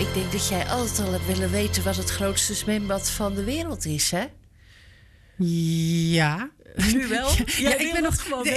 Ik denk dat jij altijd al hebt willen weten wat het grootste zwembad van de wereld is, hè? Ja. Nu wel? Ja, ik ben nog gewoon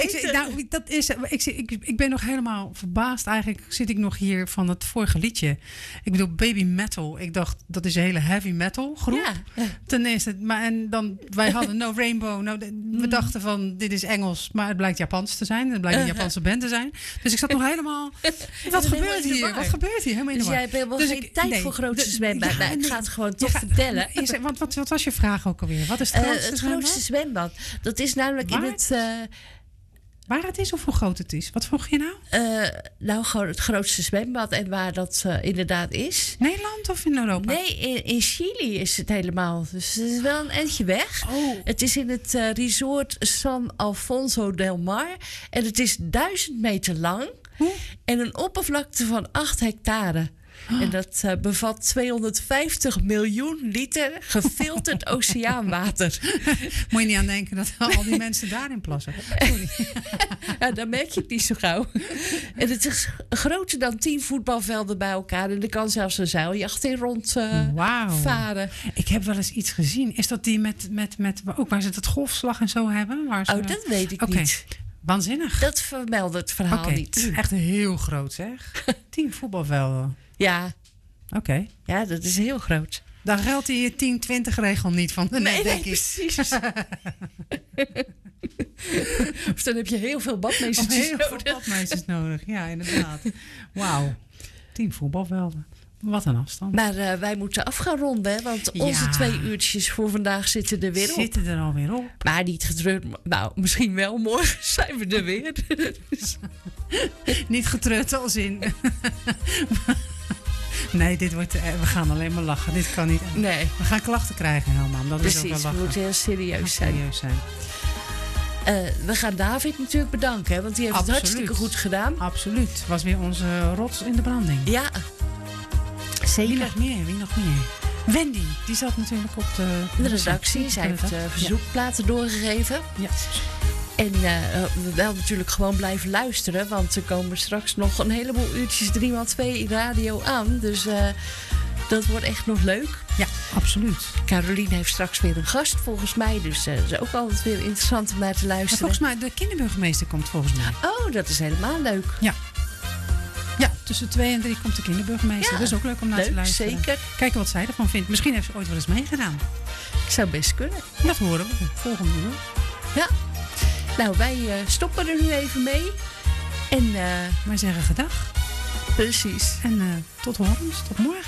ik ben nog helemaal verbaasd. Eigenlijk zit ik nog hier van het vorige liedje. Ik bedoel, Baby Metal. Ik dacht, dat is een hele heavy metal groep. Ja. Ten eerste, wij hadden No Rainbow. We dachten van, dit is Engels, maar het blijkt Japans te zijn. Het blijkt een Japanse band te zijn. Dus ik zat nog helemaal... Wat gebeurt hier? Wat gebeurt hier? Helemaal in de Dus war. jij hebt helemaal geen tijd voor grootste zwembad. Ja, Ik ga het gewoon toch vertellen. Wat was je vraag ook alweer? Wat is het grootste het zwembad? grootste zwembad. Dat is namelijk Waar? in het... Waar het is of hoe groot het is? Wat vroeg je nou? nou, gewoon het grootste zwembad en waar dat inderdaad is. Nederland of in Europa? Nee, in Chili is het helemaal. Dus het is wel een eindje weg. Oh. Het is in het resort San Alfonso del Mar. En het is 1000 meter lang. En een oppervlakte van 8 hectare. En dat bevat 250 miljoen liter gefilterd oceaanwater. Moet je niet aan denken dat al die mensen daarin plassen. Sorry. Ja, dan merk je het niet zo gauw. En het is groter dan 10 voetbalvelden bij elkaar. En er kan zelfs een zeiljacht in rond varen. Ik heb wel eens iets gezien. Is dat die met ook waar ze het golfslag en zo hebben? Waar ze... Oh, dat weet ik niet. Waanzinnig. Dat vermeldt het verhaal niet. Echt heel groot, zeg. 10 voetbalvelden. Ja. Oké. Ja, dat is heel groot. Dan geldt die 10-20 regel niet van de net, denk ik. Precies. Of dan heb je heel veel badmeesters nodig. Ja, inderdaad. Wauw. 10 voetbalvelden. Wat een afstand. Maar wij moeten af gaan ronden, hè? Want onze 2 uurtjes voor vandaag zitten er weer op. Zitten er alweer op. Maar niet getreurd. Nou, misschien wel. Morgen zijn we er weer. Niet getreurd als in... Nee, we gaan alleen maar lachen. Dit kan niet. Nee. We gaan klachten krijgen helemaal. Dat precies, is ook wel lachen. we moeten heel serieus zijn. We gaan David natuurlijk bedanken, hè, want die heeft het hartstikke goed gedaan. Absoluut. Was weer onze rots in de branding. Ja, zeker. Wie nog meer? Wendy, die zat natuurlijk op de redactie. Zij heeft verzoekplaten doorgegeven. Ja. En wel natuurlijk gewoon blijven luisteren. Want er komen straks nog een heleboel uurtjes 3x2 radio aan. Dus dat wordt echt nog leuk. Ja, absoluut. Caroline heeft straks weer een gast volgens mij. Dus dat is ook altijd weer interessant om naar te luisteren. Maar volgens mij, de kinderburgemeester komt volgens mij. Oh, dat is helemaal leuk. Ja. Ja, tussen 2 en 3 komt de kinderburgemeester. Ja, dat is ook leuk om naar te luisteren. Zeker. Kijken wat zij ervan vindt. Misschien heeft ze ooit wel eens meegedaan. Zou best kunnen. Dat horen we volgende uur. Ja. Nou, wij stoppen er nu even mee. En wij zeggen gedag. Precies. En tot horens. Tot morgen.